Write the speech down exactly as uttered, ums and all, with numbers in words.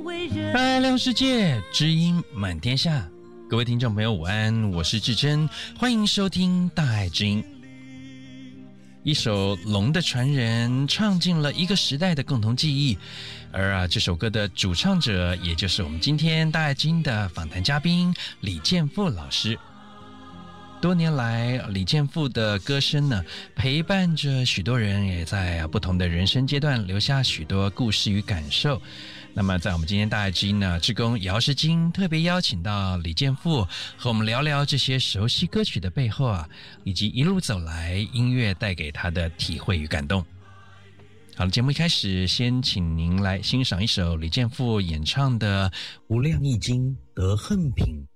爱亮世界，知音满天下。各位听众朋友午安，我是志珍，欢迎收听大爱知音。一首《龙的传人》唱进了一个时代的共同记忆，而啊，这首歌的主唱者，也就是我们今天大爱知音的访谈嘉宾李健富老师。多年来，李健富的歌声呢，陪伴着许多人，也在不同的人生阶段留下许多故事与感受。那么在我们今天大爱知音呢，志工姚世金特别邀请到李健富和我们聊聊这些熟悉歌曲的背后啊，以及一路走来音乐带给他的体会与感动。好了，节目一开始先请您来欣赏一首李健富演唱的《无量易经得恨品